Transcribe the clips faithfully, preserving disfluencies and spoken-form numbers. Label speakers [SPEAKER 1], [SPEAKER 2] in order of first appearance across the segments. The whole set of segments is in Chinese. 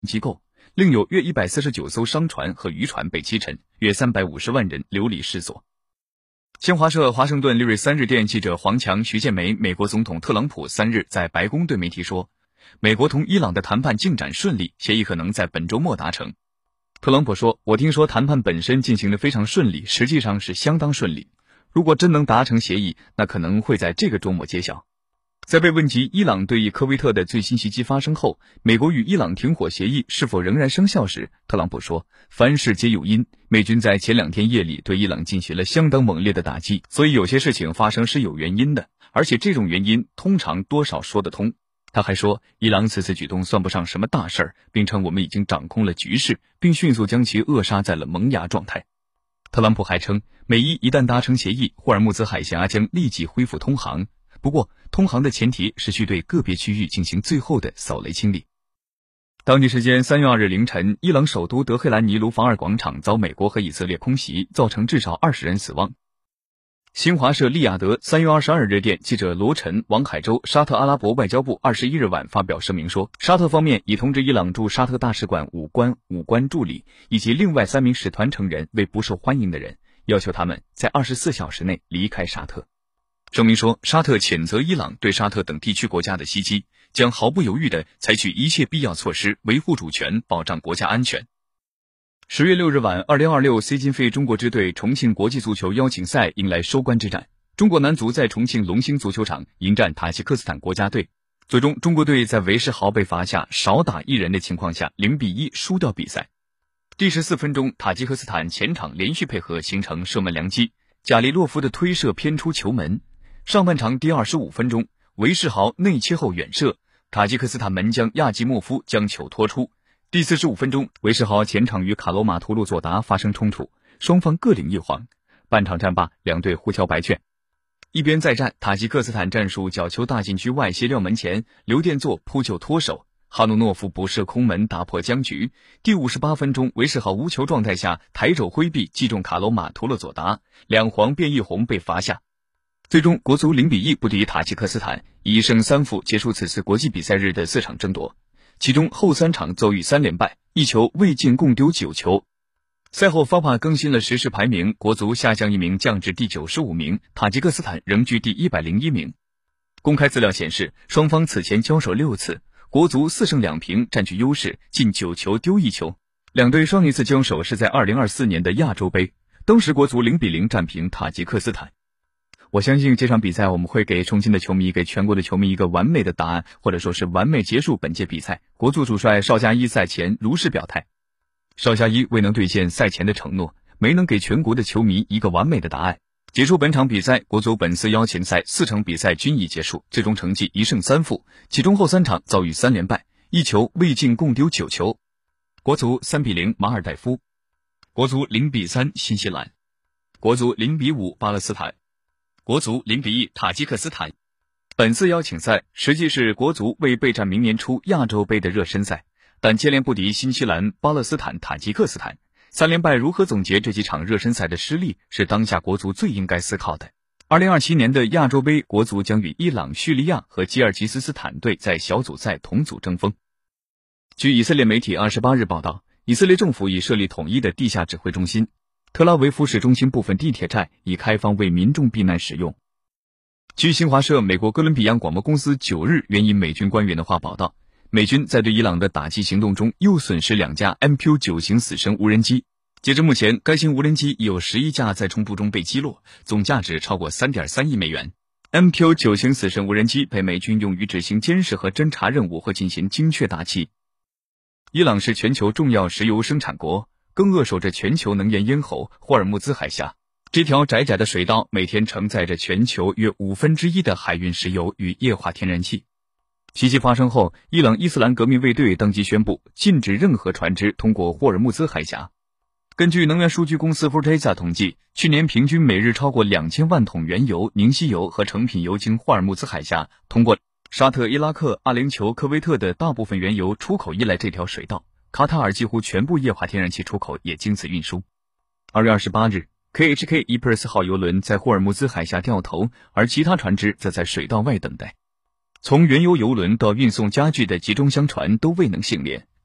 [SPEAKER 1] 机构，另有约一百四十九艘商船和渔船被击沉，约三百五十万人流离失所。新华社华盛顿六月三日电记者黄强、徐建梅，美国总统特朗普三日在白宫对媒体说，美国同伊朗的谈判进展顺利，协议可能在本周末达成。特朗普说，我听说谈判本身进行得非常顺利，实际上是相当顺利。如果真能达成协议，那可能会在这个周末揭晓。在被问及伊朗对科威特的最新袭击发生后，美国与伊朗停火协议是否仍然生效时，特朗普说，凡事皆有因，美军在前两天夜里对伊朗进行了相当猛烈的打击，所以有些事情发生是有原因的，而且这种原因通常多少说得通。他还说，伊朗此次举动算不上什么大事儿，并称我们已经掌控了局势，并迅速将其扼杀在了萌芽状态。特朗普还称，美伊一旦达成协议，霍尔木兹海峡将立即恢复通航。不过，通航的前提是需对个别区域进行最后的扫雷清理。当地时间三月二日凌晨，伊朗首都德黑兰尼卢防尔广场遭美国和以色列空袭，造成至少二十人死亡。新华社利雅得三月二十二日电记者罗晨、王海洲，沙特阿拉伯外交部二十一日晚发表声明说，沙特方面已通知伊朗驻沙特大使馆武官、武官助理以及另外三名使团成员为不受欢迎的人，要求他们在二十四小时内离开沙特。声明说，沙特谴责伊朗对沙特等地区国家的袭击，将毫不犹豫地采取一切必要措施维护主权，保障国家安全。十月六日晚，二零二六 C 金飞中国支队重庆国际足球邀请赛迎来收官之战。中国男足在重庆龙兴足球场迎战塔吉克斯坦国家队，最终中国队在韦世豪被罚下少打一人的情况下零比一输掉比赛。第十四分钟，塔吉克斯坦前场连续配合形成射门良机，贾利洛夫的推射偏出球门。上半场第二十五分钟，韦世豪内切后远射，塔吉克斯坦门将亚季莫夫将球拖出。第四十五分钟，韦世豪前场与卡罗马图路佐达发生冲突，双方各领一黄。半场战罢，两队互敲白卷。一边再战，塔吉克斯坦战术角球大禁区外斜撂门前，刘殿座扑救脱手，哈努诺夫补射空门打破僵局。第五十八分钟，韦世豪无球状态下抬肘挥臂击中卡罗马图勒佐达，两黄变一红被罚下。最终国足零比一不敌塔吉克斯坦，以一胜三负结束此次国际比赛日的四场争夺。其中后三场遭遇三连败，一球未进共丢九球。赛后 F I F A 更新了实时排名，国足下降一名降至第九十五名，塔吉克斯坦仍居第一百零一名。公开资料显示，双方此前交手六次，国足四胜两平占据优势，进九球丢一球。两队上一次交手是在二零二四年的亚洲杯，当时国足零比零战平塔吉克斯坦。我相信这场比赛我们会给重庆的球迷，给全国的球迷一个完美的答案，或者说是完美结束本届比赛。国足主帅邵佳一赛前如实表态，邵佳一未能兑现赛前的承诺，没能给全国的球迷一个完美的答案。结束本场比赛，国足本次邀请赛四场比赛均已结束，最终成绩一胜三负，其中后三场遭遇三连败，一球未进共丢九球。国足三比零马尔代夫，国足零比三新西兰，国足零比五巴勒斯坦，国足零比一塔吉克斯坦。本次邀请赛实际是国足为备战明年初亚洲杯的热身赛，但接连不敌新西兰、巴勒斯坦、塔吉克斯坦，三连败如何总结这几场热身赛的失利，是当下国足最应该思考的。二零二七年的亚洲杯，国足将与伊朗、叙利亚和吉尔吉斯斯坦队在小组赛同组争锋。据以色列媒体二十八日报道，以色列政府已设立统一的地下指挥中心，特拉维夫市中心部分地铁站已开放为民众避难使用。据新华社美国哥伦比亚广播公司九日援引美军官员的话报道，美军在对伊朗的打击行动中又损失两架 M Q 九 型死神无人机。截至目前，该型无人机已有十一架在冲突中被击落，总价值超过 三点三亿美元。M Q 九 型死神无人机被美军用于执行监视和侦察任务和进行精确打击。伊朗是全球重要石油生产国，更扼守着全球能源咽喉霍尔木兹海峡。这条窄窄的水道每天承载着全球约五分之一的海运石油与液化天然气。袭击发生后，伊朗伊斯兰革命卫队当即宣布禁止任何船只通过霍尔木兹海峡。根据能源数据公司 Forteza 统计，去年平均每日超过两千万桶原油、凝稀油和成品油经霍尔木兹海峡通过。沙特、伊拉克、阿联酋、科威特的大部分原油出口依赖这条水道，卡塔尔几乎全部液化天然气出口也经此运输。二月二十八日 K H K Epirus 号油轮在霍尔木兹海峡掉头，而其他船只则在水道外等待。从原油油轮到运送家具的集装箱船都未能幸免，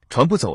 [SPEAKER 1] 船不走